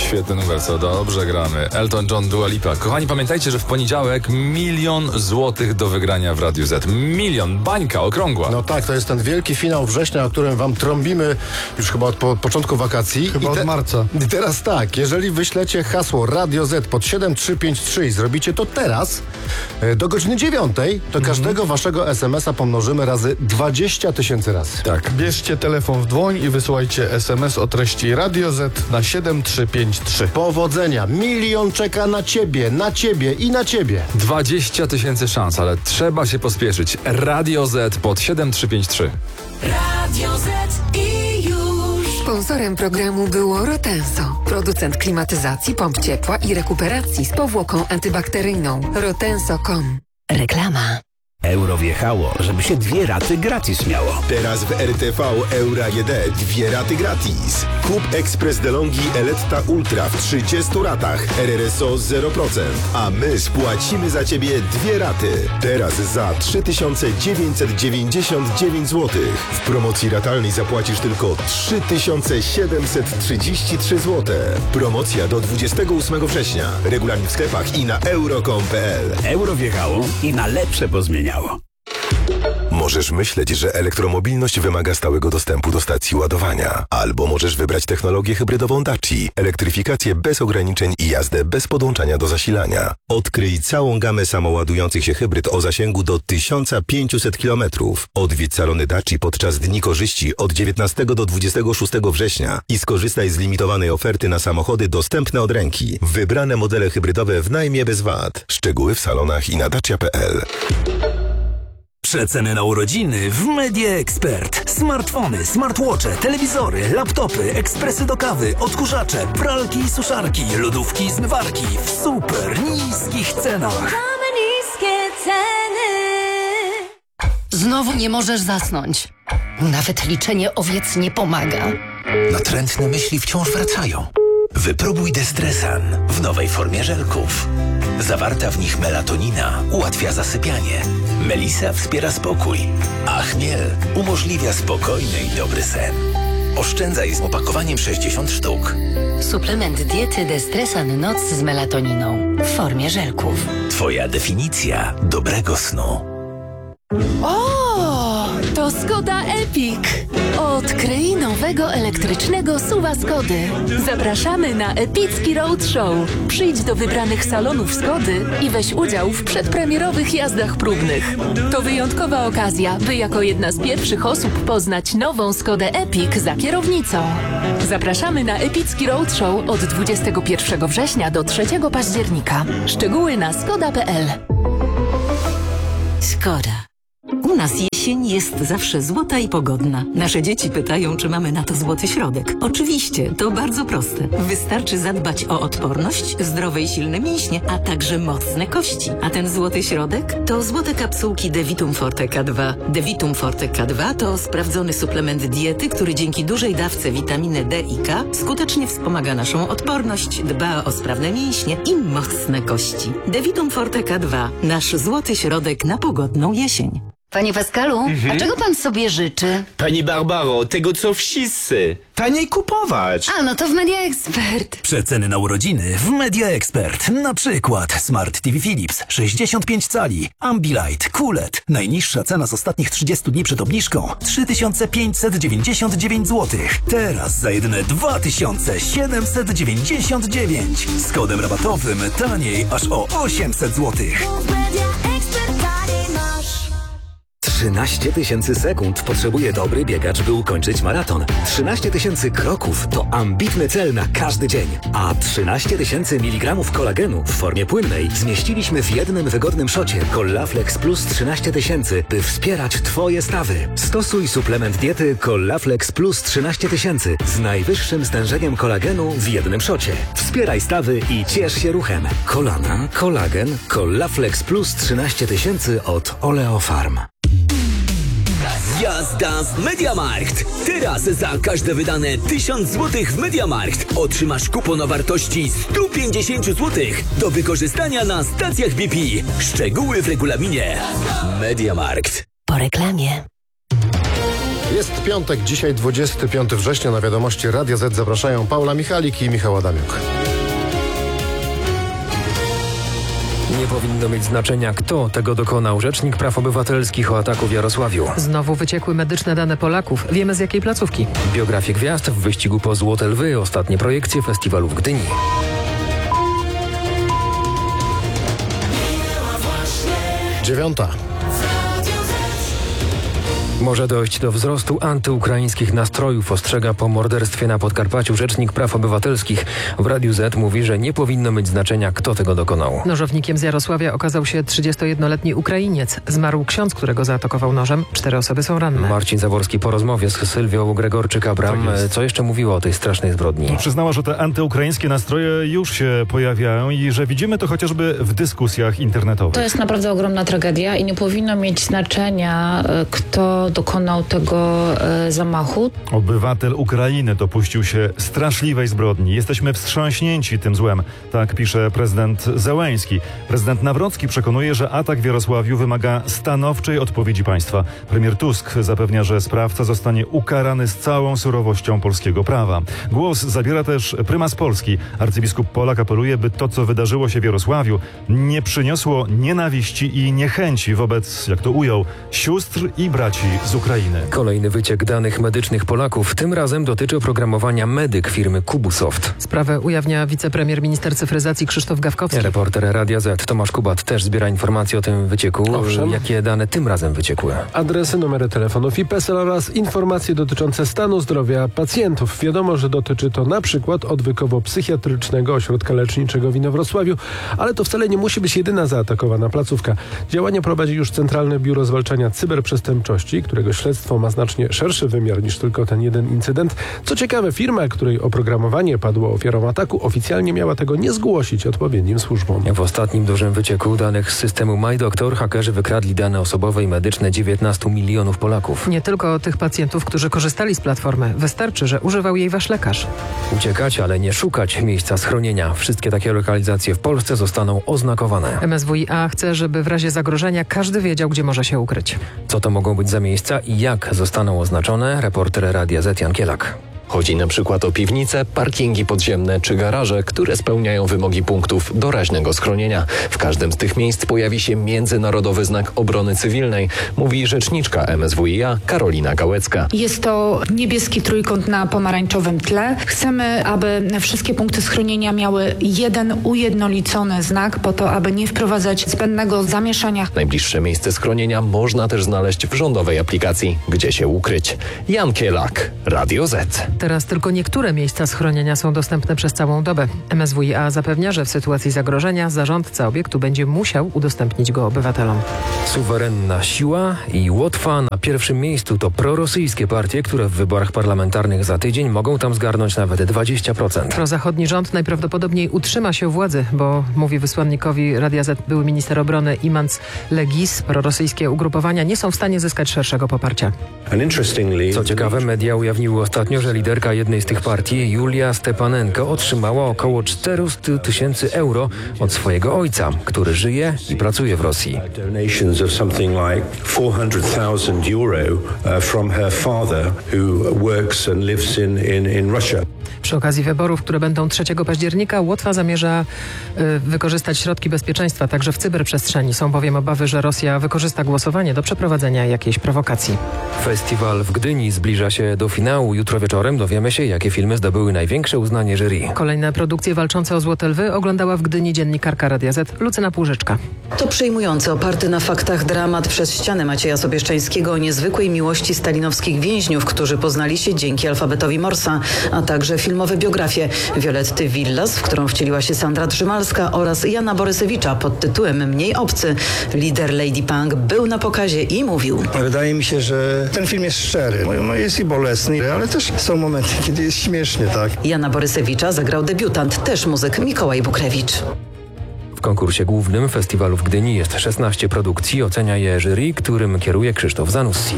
Świetny numer, co dobrze gramy. Elton John, Dua Lipa. Kochani, pamiętajcie, że w poniedziałek 1 000 000 złotych do wygrania w Radiu Z. 1 000 000, bańka okrągła. No tak, to jest ten wielki finał września, o którym wam trąbimy już chyba od początku wakacji. Chyba od marca. I teraz tak, jeżeli wyślecie hasło Radio Z pod 7353 i zrobicie to teraz, do godziny 9, to każdego waszego SMS-a pomnożymy razy 20 000 razy. Tak. Bierzcie telefon w dłoń i wysyłajcie SMS o treści Radio Z na 7353. Powodzenia. 1 000 000 czeka na ciebie i na ciebie. 20 000 szans, ale trzeba się pospieszyć. Radio Z pod 7353. Radio Z i już. Sponsorem programu było Rotenso, producent klimatyzacji, pomp ciepła i rekuperacji z powłoką antybakteryjną. Rotenso.com. Reklama. Euro wjechało, żeby się 2 raty gratis miało. Teraz w RTV Euro AGD 2 raty gratis. Kup Express DeLonghi Eletta Ultra w 30 ratach, RRSO 0%, a my spłacimy za Ciebie 2 raty. Teraz za 3999 zł. W promocji ratalnej zapłacisz tylko 3733 zł. Promocja do 28 września. Regulamin w sklepach i na euro.com.pl. Euro wjechało i na lepsze pozmieniało. Możesz myśleć, że elektromobilność wymaga stałego dostępu do stacji ładowania. Albo możesz wybrać technologię hybrydową Daci, elektryfikację bez ograniczeń i jazdę bez podłączania do zasilania. Odkryj całą gamę samoładujących się hybryd o zasięgu do 1500 km. Odwiedź salony Daci podczas Dni Korzyści od 19 do 26 września i skorzystaj z limitowanej oferty na samochody dostępne od ręki. Wybrane modele hybrydowe w najmie bez VAT. Szczegóły w salonach i na dacia.pl. Przeceny na urodziny w Media Expert. Smartfony, smartwatche, telewizory, laptopy, ekspresy do kawy, odkurzacze, pralki i suszarki, lodówki i zmywarki w super niskich cenach. Mamy niskie ceny. Znowu nie możesz zasnąć. Nawet liczenie owiec nie pomaga. Natrętne myśli wciąż wracają. Wypróbuj Destresan w nowej formie żelków. Zawarta w nich melatonina ułatwia zasypianie. Melisa wspiera spokój, a chmiel umożliwia spokojny i dobry sen. Oszczędzaj z opakowaniem 60 sztuk. Suplement diety Destresan Noc z melatoniną w formie żelków. Twoja definicja dobrego snu. O, to Skoda Epic. Odkryj nowego elektrycznego SUV-a Skody. Zapraszamy na epicki roadshow. Przyjdź do wybranych salonów Skody i weź udział w przedpremierowych jazdach próbnych. To wyjątkowa okazja, by jako jedna z pierwszych osób poznać nową Skodę Epic za kierownicą. Zapraszamy na epicki roadshow od 21 września do 3 października. Szczegóły na skoda.pl. Skoda. U nas jesień jest zawsze złota i pogodna. Nasze dzieci pytają, czy mamy na to złoty środek. Oczywiście, to bardzo proste. Wystarczy zadbać o odporność, zdrowe i silne mięśnie, a także mocne kości. A ten złoty środek to złote kapsułki Devitum Forte K2. Devitum Forte K2 to sprawdzony suplement diety, który dzięki dużej dawce witaminy D i K skutecznie wspomaga naszą odporność, dba o sprawne mięśnie i mocne kości. Devitum Forte K2. Nasz złoty środek na pogodną jesień. Panie Pascalu, a czego pan sobie życzy? Pani Barbaro, tego co wszyscy. Taniej kupować. A, no to w Media Expert. Przeceny na urodziny w Media Expert. Na przykład Smart TV Philips 65 cali, Ambilight, QLED. Najniższa cena z ostatnich 30 dni przed obniżką 3599 zł. Teraz za jedyne 2799. Z kodem rabatowym taniej aż o 800 zł. 13 000 sekund potrzebuje dobry biegacz, by ukończyć maraton. 13 000 kroków to ambitny cel na każdy dzień. A 13 000 mg kolagenu w formie płynnej zmieściliśmy w jednym wygodnym szocie Collaflex Plus 13 000, by wspierać Twoje stawy. Stosuj suplement diety Collaflex Plus 13 000 z najwyższym stężeniem kolagenu w jednym szocie. Wspieraj stawy i ciesz się ruchem. Kolana, kolagen, Collaflex Plus 13 000 od Oleofarm. Jazda z Mediamarkt! Teraz za każde wydane 1000 zł w Mediamarkt otrzymasz kupon o wartości 150 zł do wykorzystania na stacjach BP. Szczegóły w regulaminie. Mediamarkt. Po reklamie. Jest piątek, dzisiaj 25 września. Na wiadomości Radia Z zapraszają Paula Michalik i Michał Adamiuk. Nie powinno mieć znaczenia, kto tego dokonał. Rzecznik Praw Obywatelskich o ataku w Jarosławiu. Znowu wyciekły medyczne dane Polaków. Wiemy z jakiej placówki. Biografie gwiazd w wyścigu po Złote Lwy. Ostatnie projekcje festiwalu w Gdyni. Dziewiąta. Może dojść do wzrostu antyukraińskich nastrojów, ostrzega po morderstwie na Podkarpaciu Rzecznik Praw Obywatelskich. W Radiu Z mówi, że nie powinno mieć znaczenia, kto tego dokonał. Nożownikiem z Jarosławia okazał się 31-letni Ukrainiec. Zmarł ksiądz, którego zaatakował nożem. 4 osoby są ranne. Marcin Zaworski po rozmowie z Sylwią Gregorczyk-Abram. Tak Co jeszcze mówiło o tej strasznej zbrodni? Przyznała, że te antyukraińskie nastroje już się pojawiają i że widzimy to chociażby w dyskusjach internetowych. To jest naprawdę ogromna tragedia i nie powinno mieć znaczenia, kto dokonał tego zamachu. Obywatel Ukrainy dopuścił się straszliwej zbrodni. Jesteśmy wstrząśnięci tym złem. Tak pisze prezydent Zełenski. Prezydent Nawrocki przekonuje, że atak w Jarosławiu wymaga stanowczej odpowiedzi państwa. Premier Tusk zapewnia, że sprawca zostanie ukarany z całą surowością polskiego prawa. Głos zabiera też prymas Polski. Arcybiskup Polak apeluje, by to, co wydarzyło się w Jarosławiu, nie przyniosło nienawiści i niechęci wobec, jak to ujął, sióstr i braci z Ukrainy. Kolejny wyciek danych medycznych Polaków. Tym razem dotyczy oprogramowania Medyk firmy Kubusoft. Sprawę ujawnia wicepremier minister cyfryzacji Krzysztof Gawkowski. Reporter Radia Z Tomasz Kubat też zbiera informacje o tym wycieku. Owszem. Jakie dane tym razem wyciekły? Adresy, numery telefonów i PESEL oraz informacje dotyczące stanu zdrowia pacjentów. Wiadomo, że dotyczy to na przykład odwykowo-psychiatrycznego ośrodka leczniczego w Inowrocławiu, ale to wcale nie musi być jedyna zaatakowana placówka. Działania prowadzi już Centralne Biuro Zwalczania Cyberprzestępczości, którego śledztwo ma znacznie szerszy wymiar niż tylko ten jeden incydent. Co ciekawe, firma, której oprogramowanie padło ofiarą ataku, oficjalnie miała tego nie zgłosić odpowiednim służbom. W ostatnim dużym wycieku danych z systemu MyDoctor hakerzy wykradli dane osobowe i medyczne 19 milionów Polaków. Nie tylko tych pacjentów, którzy korzystali z platformy. Wystarczy, że używał jej wasz lekarz. Uciekać, ale nie szukać miejsca schronienia. Wszystkie takie lokalizacje w Polsce zostaną oznakowane. MSWiA chce, żeby w razie zagrożenia każdy wiedział, gdzie może się ukryć. Co to mogą być za miejsca i jak zostaną oznaczone? Reporter Radia Z Jan Kielak. Chodzi na przykład o piwnice, parkingi podziemne czy garaże, które spełniają wymogi punktów doraźnego schronienia. W każdym z tych miejsc pojawi się międzynarodowy znak obrony cywilnej, mówi rzeczniczka MSWiA Karolina Gałecka. Jest to niebieski trójkąt na pomarańczowym tle. Chcemy, aby wszystkie punkty schronienia miały jeden ujednolicony znak po to, aby nie wprowadzać zbędnego zamieszania. Najbliższe miejsce schronienia można też znaleźć w rządowej aplikacji Gdzie się ukryć. Jan Kielak, Radio Z. Teraz tylko niektóre miejsca schronienia są dostępne przez całą dobę. MSWiA zapewnia, że w sytuacji zagrożenia zarządca obiektu będzie musiał udostępnić go obywatelom. Suwerenna siła i Łotwa na pierwszym miejscu to prorosyjskie partie, które w wyborach parlamentarnych za tydzień mogą tam zgarnąć nawet 20%. Prozachodni rząd najprawdopodobniej utrzyma się władzy, bo mówi wysłannikowi Radia Z były minister obrony Imants Legis. Prorosyjskie ugrupowania nie są w stanie zyskać szerszego poparcia. Co ciekawe, media ujawniły ostatnio, że liderka jednej z tych partii, Julia Stepanenko, otrzymała około 400 000 euro od swojego ojca, który żyje i pracuje w Rosji. Of something like 400,000 euro from her father who works and lives in Russia. Przy okazji wyborów, które będą 3 października, Łotwa zamierza wykorzystać środki bezpieczeństwa także w cyberprzestrzeni. Są bowiem obawy, że Rosja wykorzysta głosowanie do przeprowadzenia jakiejś prowokacji. Festiwal w Gdyni zbliża się do finału. Jutro wieczorem dowiemy się, jakie filmy zdobyły największe uznanie jury. Kolejne produkcje walczące o Złote Lwy oglądała w Gdyni dziennikarka Radia Z Lucyna Płużyczka. To przejmujący, oparty na faktach dramat Przez ścianę Macieja Sobieszczańskiego o niezwykłej miłości stalinowskich więźniów, którzy poznali się dzięki alfabetowi Morsa, a także filmowe biografie Violetty Villas, w którą wcieliła się Sandra Drzymalska, oraz Jana Borysewicza pod tytułem Mniej obcy. Lider Lady Punk był na pokazie i mówił: Wydaje mi się, że ten film jest szczery. Jest i bolesny, ale też są momenty, kiedy jest śmiesznie, tak? Jana Borysewicza zagrał debiutant, też muzyk Mikołaj Bukrewicz. W konkursie głównym festiwalu w Gdyni jest 16 produkcji. Ocenia je jury, którym kieruje Krzysztof Zanussi.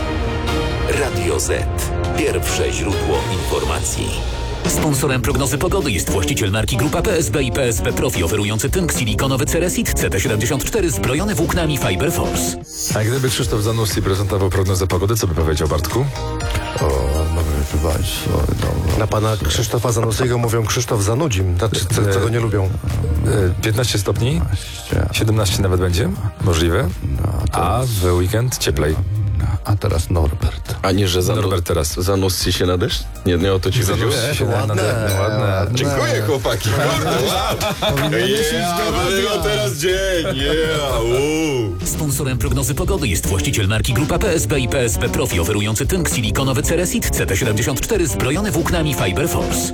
Radio Z. Pierwsze źródło informacji. Sponsorem prognozy pogody jest właściciel marki Grupa PSB i PSB Profi, oferujący tynk silikonowy Ceresit CT74 zbrojony włóknami Fiber Force. A gdyby Krzysztof Zanussi prezentował prognozę pogody, co by powiedział, Bartku? proszę Państwa. Na pana Krzysztofa Zanussiego mówią Krzysztof Zanudzim, znaczy, co go nie lubią. 15 stopni, 17 nawet będzie, możliwe, a w weekend cieplej. A teraz Norbert. A nie, że Norbert teraz. Zanussi się na deszcz? Nie o to ci chodziło? Ładne. Dziękuję, chłopaki. Teraz dzień. Sponsorem prognozy pogody jest właściciel marki Grupa PSB i PSB Profi, oferujący tynk silikonowy Ceresit CT74 zbrojony włóknami Fiber Force.